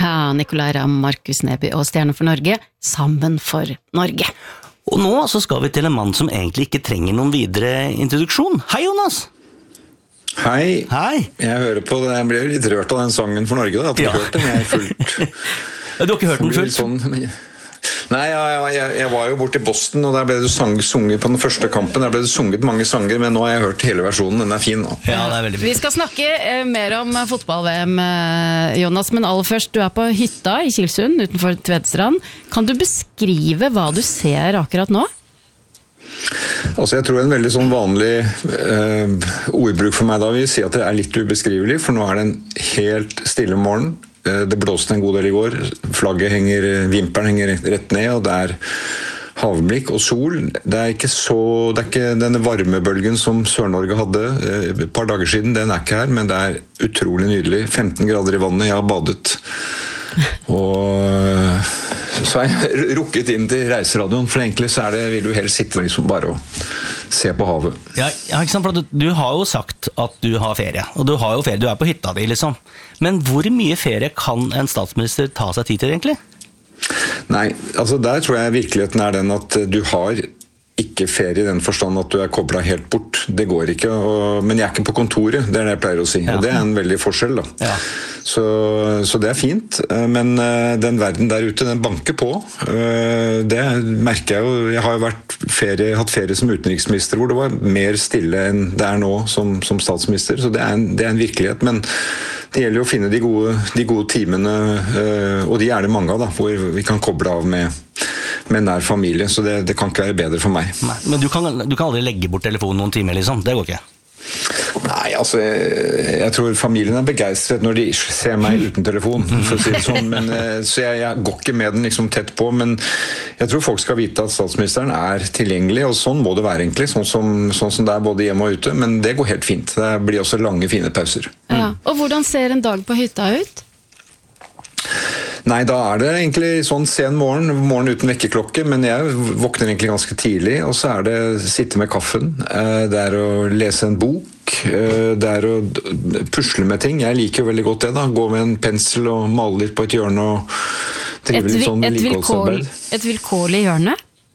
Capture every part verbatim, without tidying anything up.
Ja, Nicolai Ramm, Markus Neby og Stjerne for Norge, sammen for Norge. Og nå så skal vi til en mann som egentlig ikke trenger noen videre introduksjon. Hei, Jonas! Hei. Hei. Jeg hører på det. Jeg ble litt rørt av den sangen for Norge da, at du Ja. hørte den, jeg er fullt. Du har ikke hørt den fullt? Sånn, nei, jeg, jeg, jeg var jo borte i Boston, og der ble det sang, sunget på den første kampen, der ble det sunget mange sanger, men nå har jeg hørt hele versjonen, den er fin nå. Ja, det er veldig fint. Vi skal snakke eh, mer om fotball-V M, eh, Jonas, men aller først, du er på hytta i Kilsund, utenfor Tvedestrand. Kan du beskrive hva du ser akkurat nå? Altså, jeg tror en veldig sånn vanlig eh, ordbruk for meg da vil si at det er litt ubeskrivelig, for nå er det en helt stille morgen. Eh, det blåste en god del i går, flagget henger, vimperen henger rett ned, og det er havblikk og sol. Det er ikke så, det er ikke denne varmebølgen som Sør-Norge hadde eh, et par dager siden, den er ikke her, men det er utrolig nydelig. femten grader i vannet, jeg har badet. Og så har jeg rukket inn til reiseradioen, for egentlig så er det, vil du helst sitte liksom bare og se på havet. Ja, ja, ikke sant, for du, du har jo sagt at du har ferie, og du har jo ferie, du er på hytta di liksom. Men hvor mye ferie kan en statsminister ta seg tid til egentlig? Nei, altså der tror jeg virkeligheten er den at du har ikke ferie i den forstand at du er koblet helt bort. Det går ikke, og, men jeg er ikke på kontoret, det er det jeg pleier å si. Ja. Og det er en veldig forskjell da. Ja. Så, så det er fint, men den verden der ute, den banker på. Det merker jeg jo. Jeg har jo vært ferie, hatt ferie som utenriksminister, hvor det var mer stille enn det er nå som, som statsminister. Så det er, en, det er en virkelighet, men det gjelder jo å finne de gode, de gode timene, og de er det mange av da, hvor vi kan koble av med, med nær familie, så det, det kan ikke være bedre for meg. Nei, men du kan, du kan aldri legge bort telefonen noen timer liksom, det går ikke? Nei, altså, jeg, jeg tror familien er begeistret når de ser meg uten telefon, for å si det sånn, men, så jeg, jeg går ikke med den liksom tett på, men jeg tror folk skal vite at statsministeren er tilgjengelig, og sånn må det være egentlig, sånn som, sånn som det er både hjemme og ute, men det går helt fint. Det blir også lange, fine pauser. Ja. Og hvordan ser en dag på hytta ut? Nei, da er det egentlig sånn sen morgen, morgen uten vekkerklokke, men jeg våkner egentlig ganske tidlig, og så er det sitte med kaffen, det er å lese en bok, det er å pusle med ting. Jeg liker jo veldig godt det da, gå med en pensel og male litt på et hjørne og drive litt sånn vedlikeholdsarbeid. Et vilkårlig hjørne?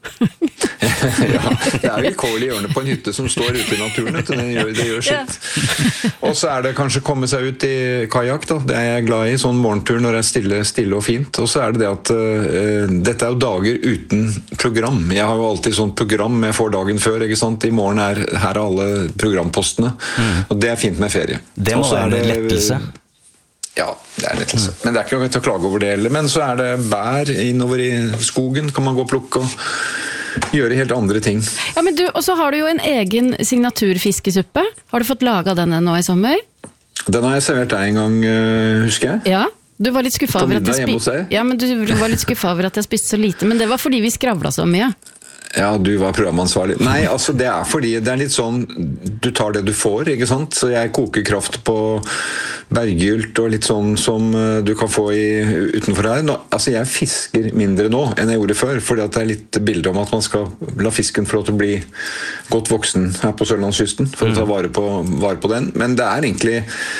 Ja, det er vilkårlig hjørne på en hytte som står ute i naturen, det gjør, det gjør sitt. Og så er det kanskje komme seg ut i kajak da, det er jeg glad i, sånn morgentur når det er stille, stille og fint. Og så er det det at uh, dette er jo dager uten program. Jeg har jo alltid sånn program jeg får dagen før, ikke sant? I morgen er her alle programpostene, mm. og det er fint med ferie. Det må være en lettelse. Ja, det er lettelse. Mm. Men det er ikke noe til å klage over det heller. Men så er det bær innover i skogen, kan man gå og plukke og gjøre helt andre ting. Ja, men du, og så har du jo en egen signaturfiskesuppe. Har du fått laget denne nå i sommer? Den har jeg servert deg en gang, husker jeg. Ja, du var litt skuffet over at jeg spiste. Ja, men du var litt skuffet over at jeg spiste så lite, men det var fordi vi skravlet så mye. Ja, du var programansvarlig. Nei, altså det er fordi det er litt sånn, du tar det du får, ikke sant? Så jeg koker kraft på berggylt og litt sånn som du kan få i, utenfor her. Nå, altså jeg fisker mindre nå enn jeg gjorde før, fordi at det er litt bilde om at man skal la fisken få lov til å bli godt voksen her på Sørlandskysten, for å ta vare på, vare på den. Men det er egentlig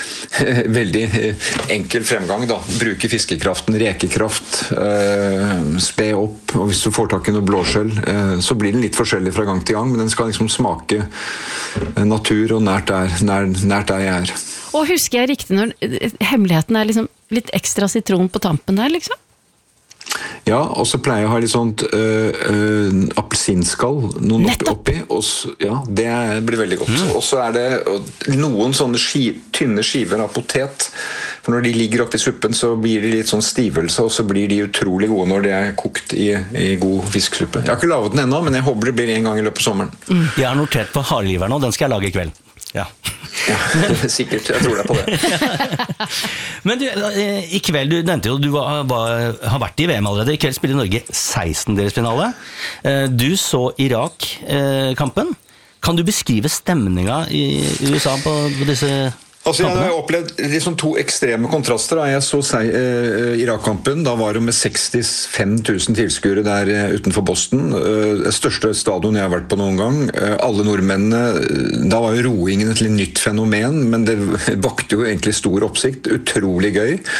veldig enkel fremgang da. Bruke fiskekraften, rekekraft, øh, spe opp, og hvis du får tak i noe blåskjell, øh, så blir den litt forskjellig fra gang til gang, men den skal liksom smake natur og nært der, nær, nært der jeg er. Og husker jeg riktig når hemmeligheten er liksom litt ekstra sitron på tampen der, liksom? Ja, og så pleier jeg å ha litt sånt øh, øh, appelsinskall, noe nok oppi, og så, ja, det blir veldig godt. Mm. Og så er det noen sånne ski, tynne skiver av potet, for når de ligger oppi suppen så blir de litt sånn stivelse, og så blir de utrolig gode når de er kokt i, i god fisksuppe. Jeg har ikke lavet den ennå, men jeg håper det blir en gang i løpet av sommeren. Mm. Jeg har notert på hareliver nå, den skal jeg lage i kveld. Ja. Ja, sikkert, jeg tror det på det. Men du, i kveld, du nevnte jo, du var, var, har vært i V M allerede. I kveld spiller Norge sekstendedelsfinale. Du så Irak-kampen. Kan du beskrive stemninga i U S A på, på disse Altså, jeg har opplevd liksom to ekstreme kontraster. Da. Jeg så seg, eh, Irak-kampen, da var det med sekstifem tusen tilskuere der utenfor Boston. Eh, det største stadion jeg har vært på noen gang. Eh, alle nordmennene, da var jo roingen et litt nytt fenomen, men det vakte jo egentlig stor oppsikt. Utrolig gøy.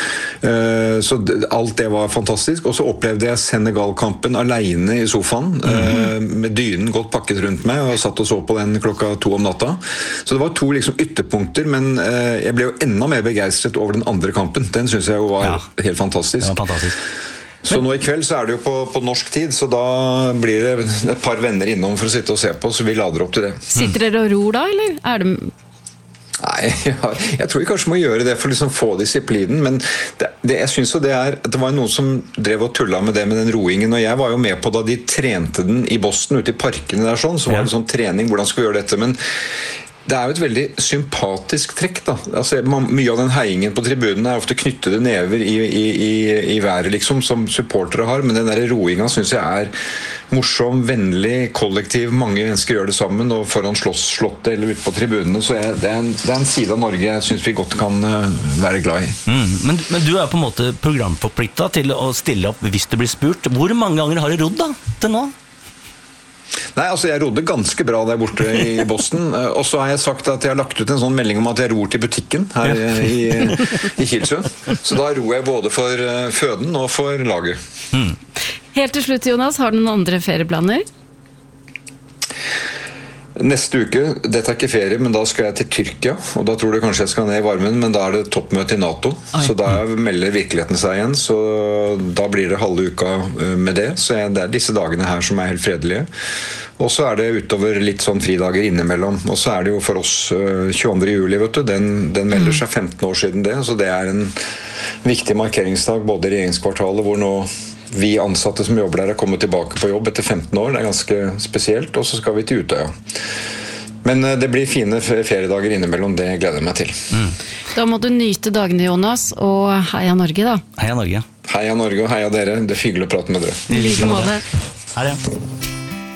Uh, så det, alt det var fantastisk. Og så opplevde jeg Senegal-kampen alene i sofaen, uh, med dynen godt pakket rundt meg, og satt og så på den klokka to om natta. Så det var to liksom ytterpunkter, men uh, jeg ble jo enda mer begeistret over den andre kampen. Den synes jeg jo var ja. helt fantastisk. Det var fantastisk. Så nå i kveld så er det jo på, på norsk tid, så da blir det et par venner innom for å sitte og se på, så vi lader opp til det. Sitter dere og ror da, eller er det... Nei, ja, jeg tror vi kanskje må gjøre det for å liksom få disiplinen, men det, det, jeg synes jo det er, det var noen som drev og tullet med det med den roingen, og jeg var jo med på da de trente den i Boston, ute i parkene der sånn, så var det sånn trening, hvordan skal vi gjøre dette, men det er jo et veldig sympatisk trekk da. Altså, man, mye av den heiingen på tribunen er ofte knyttede never i, i, i, i været liksom, som supportere har, men den der roingen synes jeg er morsom, vennlig, kollektiv, mange mennesker gjør det sammen, og foran slåss, slottet eller ute på tribunene, så jeg, det, er en, det er en side av Norge jeg synes vi godt kan uh, være glad i. Mm, men, men du er på en måte programforpliktet til å stille opp hvis du blir spurt. Hvor mange ganger har du rodd da, til nå? Nei, altså jeg rodde ganske bra der borte i Boston, og så har jeg sagt at jeg har lagt ut en sånn melding om at jeg ror til butikken her ja. i, i Kilsund. Så da ror jeg både for føden og for laget. Mm. Helt til slutt, Jonas, har du noen andre ferieplaner? Neste uke, dette er ikke ferie, men da skal jeg til Tyrkia, og da tror du kanskje jeg skal ned i varmen, men da er det toppmøte i NATO, Oi. Så da melder virkeligheten seg igjen, så da blir det halve uka med det, så jeg, det er disse dagene her som er helt fredelige. Og så er det utover litt sånn fridager innimellom, og så er det jo for oss tjueandre juli, vet du, den, den melder seg femten år siden det, så det er en viktig markeringsdag, både i regjeringskvartalet, hvor nå vi ansatte som jobber der er kommet tilbake på jobb etter femten år, det er ganske spesielt, og så skal vi til Utøya. Men det blir fine feriedager innimellom, det gleder jeg meg til. Mm. Da må du nyte dagene, Jonas, og heia Norge da. Heia Norge. Heia Norge og heia dere, det er hyggelig å prate med dere. I like måte. Her, ja.